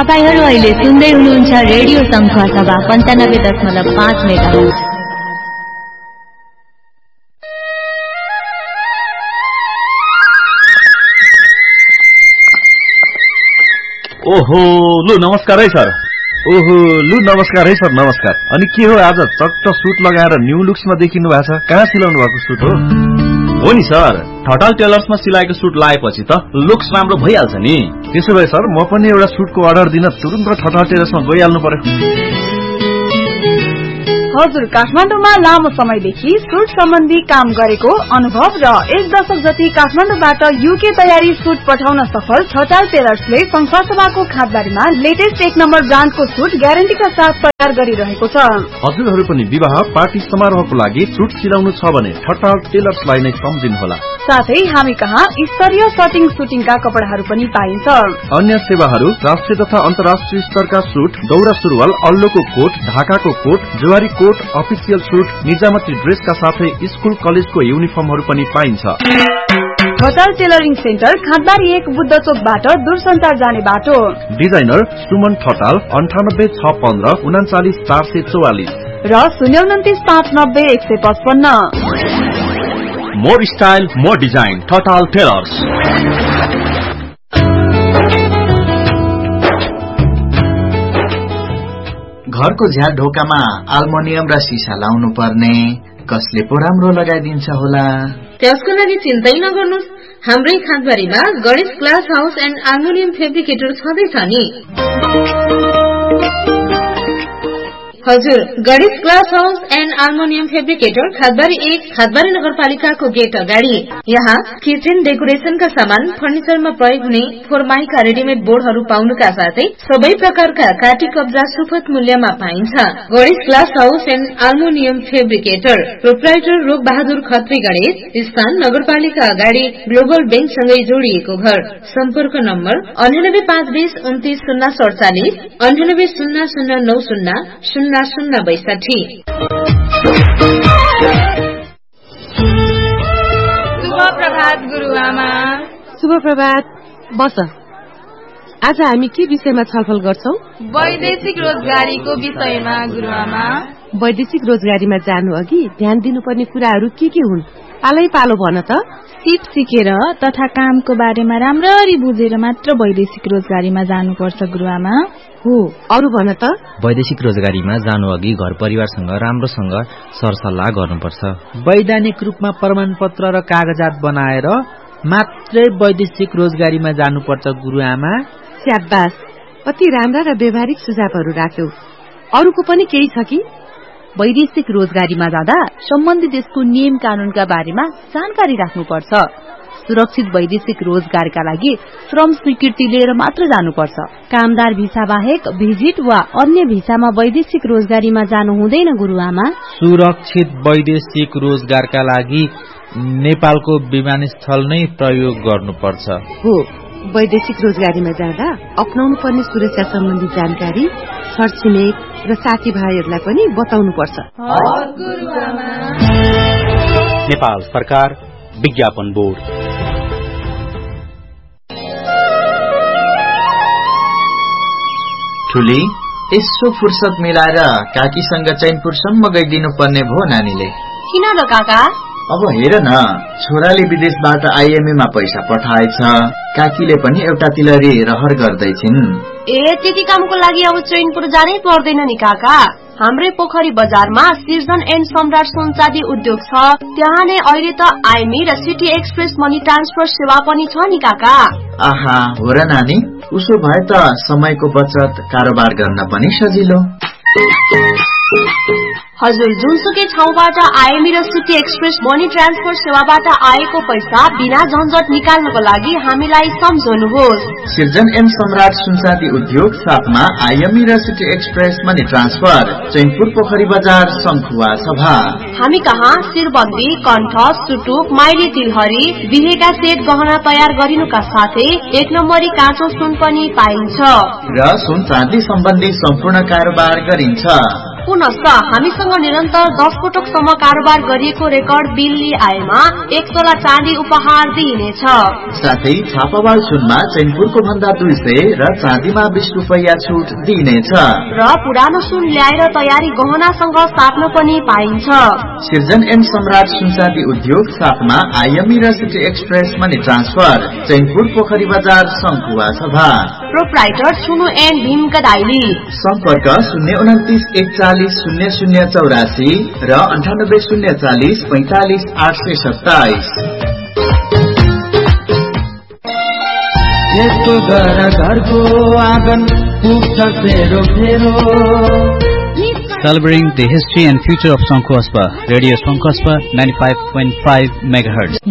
तपाईहरु अहिले सुन्दै हुनुहुन्छ रेडियो संख्या सभा 95.5 मेगाहर्ज। ओहो लु नमस्कार है सर। ओहो लु नमस्कार है सर, नमस्कार। अनि के हो आज चट्ट सुट लगाएर न्यू लुक्समा देखिनु भएको छ? कहाँ सिलाउनु भएको सुट हो? हो नि सर, ठटाल टेलर्समा सिलाएको सुट लाएपछि त लुक्स राम्रो भइहाल्छ नि। त्यसो भए सर म पनि एउटा सुटको अर्डर दिन तुरुन्त ठटाल टेलर्समा गइहाल्नु पर्यो। हजुर, काठमाडौँमा लामो समयदेखि सुट सम्बन्धी काम गरेको अनुभव र 1 दशक जति काठमाडौँबाट युके तयारी सुट पठाउन सफल ठटाल टेलर्सले संखुवासभाको खादबारीमा लेटेस्ट 1 नम्बर ब्रान्डको सुट ग्यारेन्टीका साथ तयार गरिरहेको छ। हजुरहरू पनि विवाह पार्टी समारोहको लागि सुट सिलाउनु छ भने ठटाल टेलर्सलाई नै सम्झिनुहोला। साथै हामी कहाँ स्तरीय सटिङ सुटिङका कपडाहरू पनि पाइन्छ। अन्य सेवाहरू राष्ट्रिय तथा अन्तर्राष्ट्रिय स्तरका सुट, दौरा सुरुवाल, अल्लोको कोट, ढाकाको coat, Zuari coat, official suit, निजामती ड्रेसका साथै स्कुल कलेजको युनिफर्महरू पनि पाइन्छ। ठटाल टेलरिङ सेन्टर खादबारी 1 बुद्ध चोकबाट दूरसञ्चार जाने बाटो। डिजाइनर सुमन ठटाल 98 615 39 444 र 029 590 155। More style more design Thatal tailors. घरको झ्याल ढोकामा अल्मुनियम र सिसा लाउनु पर्ने, कसले पो राम्रो लगाइदिन्छ होला? त्यसको लागि चिन्तै नगर्नुस्, हाम्रै खादबारीमा Ganesh glass house and aluminium fabricator छँदैछ नि। हजुर, Ganesh glass house and aluminium fabricator खादबारी 1 खादबारी नगरपालिकाको गेट अगाडि। यहाँ किचन डेकोरेसनका सामान, फर्निचरमा प्रयोग हुने फोरमाइका रेडिमेड बोर्डहरू पाउनुका साथै सबै प्रकारका काटी कब्जा सुपथ मूल्यमा पाइन्छ। Ganesh glass house and aluminium fabricator, proprietor रोग बहादुर खत्री गणेश, स्थान नगरपालिका अगाडि ग्लोबल बैंकसँगै जोडिएको घर। सम्पर्क नम्बर 98 520 29 047 98 0090 062। शुभ प्रभात गुरुआमा। शुभ प्रभात। बस, आज हामी के विषयमा छलफल गर्छौं? वैदेशिक रोजगारीको विषयमा गुरुआमा। वैदेशिक रोजगारीमा जानु अघि ध्यान दिनुपर्ने कुराहरू के हुन्? पालै पालो भन त। सिप सिकेर तथा कामको बारेमा राम्ररी बुझेर मात्र वैदेशिक रोजगारीमा जानुपर्छ गुरुआमा। हो, अरु भन त। वैदेशिक रोजगारीमा जानु अघि घर परिवारसँग राम्रोसँग सरसल्लाह गर्नुपर्छ। वैधानिक रूपमा प्रमाणपत्र र कागजात बनाएर मात्रै वैदेशिक रोजगारीमा जानुपर्छ गुरुआमा। स्याबास, कति राम्रा र व्यवहारिक सुझावहरू राख्यौ। अरूको पनि केही छ कि? वैदेशिक रोजगारीमा जाँदा सम्बन्धित देशको नियम कानूनका बारेमा जानकारी राख्नुपर्छ। सुरक्षित वैदेशिक रोजगारका लागि श्रम स्वीकृति लिएर मात्र जानुपर्छ। कामदार भिसा बाहेक भिजिट वा अन्य भिसामा वैदेशिक रोजगारीमा जानु हुँदैन गुरुआमा। सुरक्षित वैदेशिक रोजगारका लागि नेपालको विमानस्थल नै प्रयोग गर्नुपर्छ। हो, वैदेशिक रोजगारीमा जाँदा अपनाउनु पर्ने सुरक्षा सम्बन्धी जानकारी छरछिमेक र साथीभाइहरूलाई पनि बताउनुपर्छ। नेपाल सरकार विज्ञापन बोर्ड। ठुली, यसो फुर्सद मिलाएर काकीसँग चैनपुरसम्म गइदिनु पर्ने भो नानीले। किन र काका? अब हेर न, छोराले विदेशबाट आइएमएमा पैसा पठाएछ, काकीले पनि एउटा तिलरी रहर गर्दैछिन्। ए, त्यति कामको लागि अब चैनपुर जानै पर्दैन नि काका। हाम्रै पोखरी बजारमा सिर्जन एन्ड सम्राट सुनचाँदी उद्योग छ। त्यहाँ नै अहिले त आइमी र सिटी एक्सप्रेस मनी ट्रान्सफर सेवा पनि छ नि काका। आहा, हो र नानी, उसो भए त समयको बचत, कारोबार गर्न पनि सजिलो। हजुर, जुनसुकै ठाउँबाट आइमी र सिटी एक्सप्रेस मनी ट्रान्सफर सेवाबाट आएको पैसा बिना झन्झट निकाल्नको लागि हामीलाई सम्झनुहोस्। सिर्जन एन्ड सम्राट सुनचाँदी उद्योग साथमा आइएमी र city express money transfer, Chainpur पोखरी बजार, संखुवा सभा। हामी कहाँ शिरबन्दी, कण्ठ, सुटुक, माइली तिलहरी, बिहेका सेट गहना तयार गरिनुका साथै 1 नम्बरी काँचो सुन पनि पाइन्छ र सुन चाँदी सम्बन्धी सम्पूर्ण कारोबार गरिन्छ। पुनश्च हामीसँग निरन्तर 10 पटकसम्म कारोबार गरिएको रेकर्ड बिल आएमा 1 तोला चाँदी उपहार दिइनेछ। साथै छापावाल सुनमा चैनपुरको भन्दा 200 र चाँदीमा 20 रुपैयाँ छुट दिइनेछ। र पुरानो सुन ल्याएर तयारी गहनासँग साट्न पनि पाइन्छ। सिर्जन एन्ड सम्राट सुनचाँदी उद्योग साथमा आइएमई र city express money transfer Chainpur पोखरी बजार सङ्खुवा सभा। प्रोप्राइटर सुनु एन्ड भीम कदाइली। सम्पर्क 029 41 0084 र 98 040 45 827। यस्तो गर घरको आँगन पुग्छ फेरो फेरो। Celebrating the history and future of Sankhuwaspa, Radio Sankhuwaspa 95.5 MHz.